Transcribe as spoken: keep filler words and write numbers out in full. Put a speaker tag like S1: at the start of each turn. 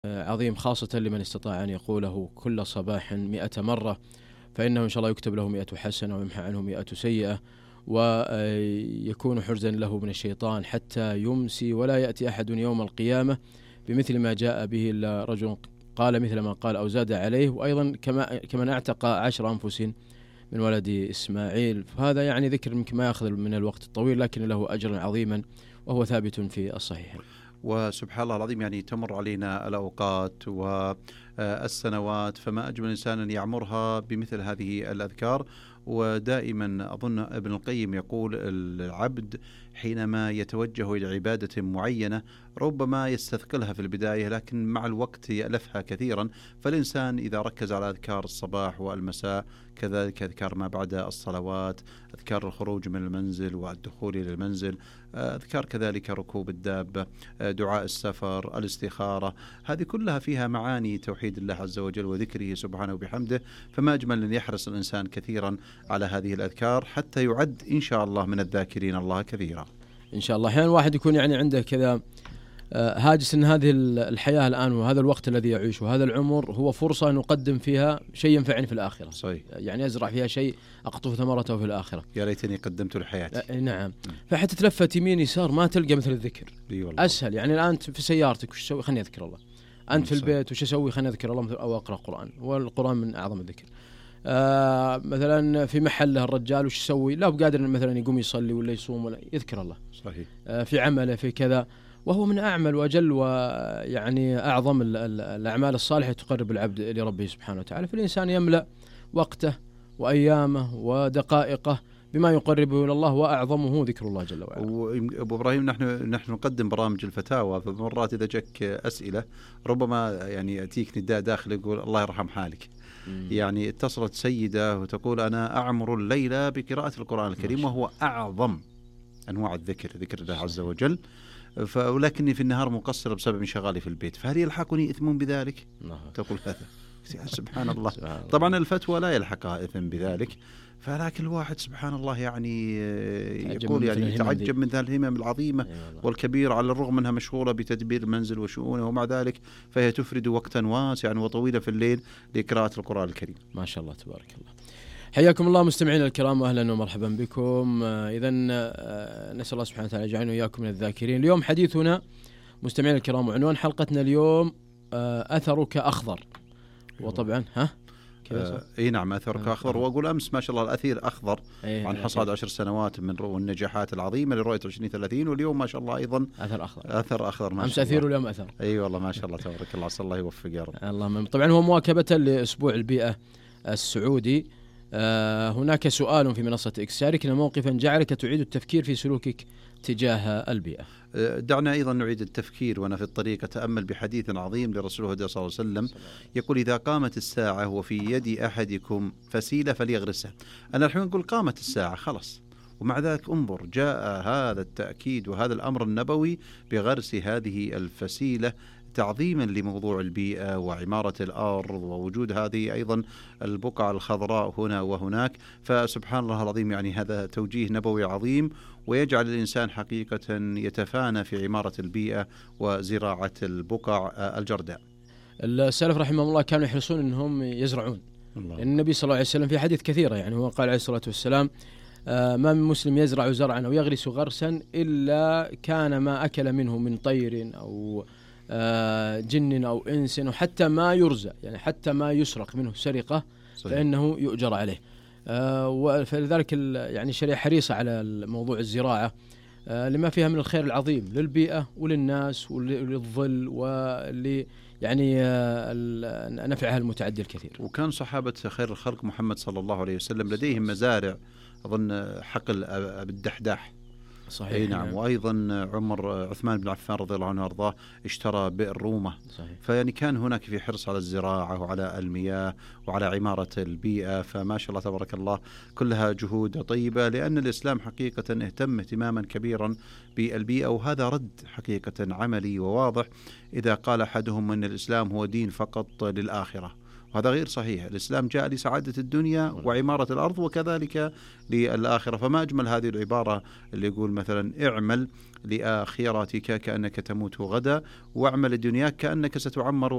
S1: عظيم، خاصة لمن استطاع أن يقوله كل صباح مئة مرة، فإنه إن شاء الله يكتب له مئة حسنة ويمحى عنه مئة سيئة، ويكون حرزا له من الشيطان حتى يمسي، ولا يأتي أحد يوم القيامة بمثل ما جاء به إلا رجل قال مثل ما قال أو زاد عليه. وأيضا كما كمن اعتق عشر أنفس من ولد إسماعيل. فهذا يعني ذكر يمكن ما يأخذ من الوقت الطويل، لكن له أجر عظيما وهو ثابت في الصحيح.
S2: وسبحان الله العظيم، يعني تمر علينا الأوقات والسنوات، فما أجمل الإنسان أن يعمرها بمثل هذه الأذكار. ودائما أظن ابن القيم يقول العبد حينما يتوجه إلى عبادة معينة ربما يستثقلها في البداية، لكن مع الوقت يألفها كثيرا. فالإنسان إذا ركز على أذكار الصباح والمساء، كذلك أذكار ما بعد الصلوات، أذكار الخروج من المنزل والدخول إلى المنزل، أذكار كذلك ركوب الدابة، دعاء السفر، الاستخارة، هذه كلها فيها معاني توحيد الله عز وجل وذكره سبحانه وبحمده. فما أجمل أن يحرص الإنسان كثيرا على هذه الأذكار حتى يعد إن شاء الله من الذاكرين الله كثيرا
S1: إن شاء الله. أحيانا الواحد يكون يعني عنده كذا هاجس أن هذه الحياة الآن وهذا الوقت الذي يعيشه وهذا العمر هو فرصة أن نقدم فيها شيء ينفعني في الآخرة.
S2: صحيح.
S1: يعني أزرع فيها شيء أقطف ثمرته في الآخرة.
S2: يا ليتني قدمت لحياتي.
S1: نعم. فحتى تلفت يمين يسار ما تلقى مثل الذكر. أسهل. يعني الآن في سيارتك وش تسوي؟ خلني أذكر الله. أنت في البيت وش أسوي؟ خلني أذكر الله أو أقرأ قرآن، والقرآن من أعظم الذكر. آه مثلا في محله الرجال وش يسوي؟ لا بقادر مثلا يقوم يصلي ولا يصوم ولا يذكر الله.
S2: صحيح.
S1: آه في عمله في كذا، وهو من أعمل وأجل ويعني أعظم الأعمال الصالحة تقرب العبد لربه سبحانه وتعالى. فالإنسان يملأ وقته وأيامه ودقائقه بما يقربه إلى الله، وأعظمه ذكر الله جل وعلا.
S2: وأبو إبراهيم، نحن نحن نقدم برامج الفتاوى، فمرات إذا جاك أسئلة ربما يعني يأتيك نداء داخل يقول الله يرحم حالك. مم. يعني اتصلت سيدة وتقول أنا أعمر الليلة بقراءة القرآن الكريم، وهو أعظم أنواع الذكر، ذكر الله عز وجل، ولكني في النهار مقصرة بسبب انشغالي في البيت، فهل يلحقني إثم بذلك؟ نعم. تقول هذا سبحان الله. طبعا الفتوى لا يلحقها إثم بذلك، فلكن الواحد سبحان الله يعني يقول يعني يتعجب من ذا الهمم العظيمة والكبيرة، على الرغم منها مشغولة بتدبير المنزل وشؤونه، ومع ذلك فهي تفرد وقتا واسعا وطويلا في الليل لقراءة القرآن الكريم.
S1: ما شاء الله تبارك الله. حياكم الله مستمعينا الكرام، واهلا ومرحبا بكم. اذا نسال الله سبحانه وتعالى يجعلنا واياكم من الذاكرين. اليوم حديثنا مستمعينا الكرام وعنوان حلقتنا اليوم اثرك اخضر. وطبعا ها
S2: آه اي نعم اثرك آه اخضر. واقول امس ما شاء الله الاثير اخضر أيه عن حصاد عشر سنوات من والنجاحات العظيمه لرؤيه عشرين ثلاثين، واليوم ما شاء الله ايضا
S1: اثر اخضر.
S2: اثر اخضر ما
S1: امس
S2: شاء الله.
S1: اثير واليوم اثر.
S2: اي والله ما شاء الله تبارك الله، عسى الله يوفق يا رب.
S1: اللهم. طبعا هو مواكبه لاسبوع البيئه السعودي. آه هناك سؤال في منصة إكس: شاركنا موقفا جعلك تعيد التفكير في سلوكك تجاه البيئة.
S2: دعنا أيضا نعيد التفكير وأنا في الطريق أتأمل بحديث عظيم لرسوله صلى الله عليه وسلم يقول: إذا قامت الساعة وفي يد أحدكم فسيلة فليغرسها. أنا الحين أقول قامت الساعة خلاص، ومع ذلك انظر جاء هذا التأكيد وهذا الأمر النبوي بغرس هذه الفسيلة تعظيما لموضوع البيئة وعمارة الأرض ووجود هذه أيضا البقع الخضراء هنا وهناك. فسبحان الله العظيم، يعني هذا توجيه نبوي عظيم، ويجعل الإنسان حقيقة يتفانى في عمارة البيئة وزراعة البقع الجرداء.
S1: السلف رحمه الله كانوا يحرصون أنهم يزرعون. الله. النبي صلى الله عليه وسلم في حديث كثيرة يعني هو قال عليه الصلاة والسلام: ما من مسلم يزرع زرعا أو يغرس غرسا إلا كان ما أكل منه من طير أو جن أو إنس، وحتى ما يرزق يعني حتى ما يسرق منه سرقة صحيح. فإنه يؤجر عليه. فلذلك يعني الشريعة حريصة على موضوع الزراعة لما فيها من الخير العظيم للبيئة وللناس وللظل ولي يعني نفعها المتعدي الكثير.
S2: وكان صحابة خير الخلق محمد صلى الله عليه وسلم لديهم مزارع، أظن حقل بالدحداح
S1: صحيح.
S2: أي نعم. وأيضا عمر عثمان بن عفان رضي الله عنه وارضاه اشترى بئر رومة صحيح. فيعني كان هناك في حرص على الزراعة وعلى المياه وعلى عمارة البيئة. فما شاء الله تبارك الله كلها جهود طيبة، لأن الإسلام حقيقة اهتم اهتماما كبيرا بالبيئة، وهذا رد حقيقة عملي وواضح إذا قال أحدهم أن الإسلام هو دين فقط للآخرة وهذا غير صحيح. الإسلام جاء لسعادة الدنيا وعمارة الأرض وكذلك للآخرة. فما أجمل هذه العبارة اللي يقول مثلا اعمل لآخرتك كأنك تموت غدا، واعمل لدنياك كأنك ستعمر